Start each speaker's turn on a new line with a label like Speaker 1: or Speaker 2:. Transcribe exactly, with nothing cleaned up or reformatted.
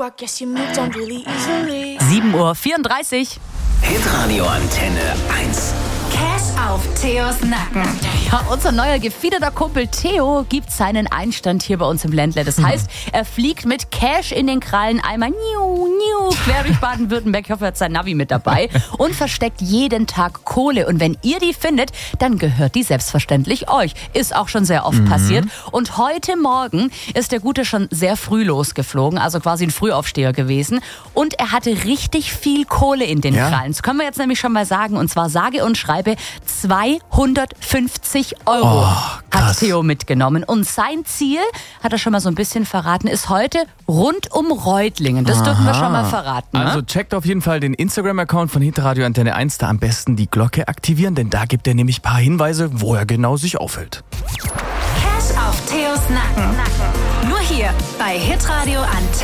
Speaker 1: I guess you moved on really easily.
Speaker 2: sieben Uhr vierunddreißig.
Speaker 3: Hitradio Antenne eins.
Speaker 4: Cash auf Theos Nacken.
Speaker 2: Ja, unser neuer gefiederter Kumpel Theo gibt seinen Einstand hier bei uns im Ländle. Das heißt, er fliegt mit Cash in den Krallen einmal niu, niu, quer durch Baden-Württemberg. Ich hoffe, er hat sein Navi mit dabei und versteckt jeden Tag Kohle. Und wenn ihr die findet, dann gehört die selbstverständlich euch. Ist auch schon sehr oft mhm. passiert. Und heute Morgen ist der Gute schon sehr früh losgeflogen, also quasi ein Frühaufsteher gewesen. Und er hatte richtig viel Kohle in den
Speaker 5: ja?
Speaker 2: Krallen. Das können wir jetzt nämlich schon mal sagen. Und zwar sage und schreibe zweihundertfünfzig Euro
Speaker 5: oh,
Speaker 2: hat Theo mitgenommen. Und sein Ziel, hat er schon mal so ein bisschen verraten, ist heute rund um Reutlingen. Das Aha. dürfen wir schon mal verraten. Ne?
Speaker 5: Also checkt auf jeden Fall den Instagram-Account von Hitradio Antenne eins. Da am besten die Glocke aktivieren, denn da gibt er nämlich ein paar Hinweise, wo er genau sich aufhält.
Speaker 4: Cash auf Theos Nacken. Nur hier bei Hitradio Antenne.